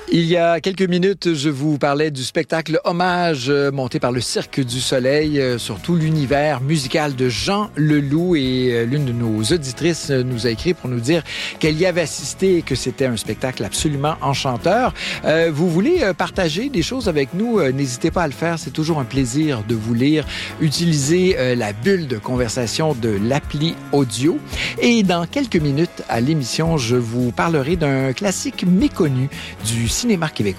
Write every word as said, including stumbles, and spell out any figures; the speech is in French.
Il y a quelques minutes, je vous parlais du spectacle Hommage euh, monté par le Cirque du Soleil euh, sur tout l'univers musical de Jean Leloup. Et euh, l'une de nos auditrices euh, nous a écrit pour nous dire qu'elle y avait assisté et que c'était un spectacle absolument enchanteur. Euh, vous voulez euh, partager des choses avec nous? Euh, n'hésitez pas à le faire. C'est toujours un plaisir de vous lire. Utilisez euh, la bulle de conversation de l'appli audio. Et dans quelques minutes à l'émission, je vous parlerai d'un classique méconnu du cinéma québécois.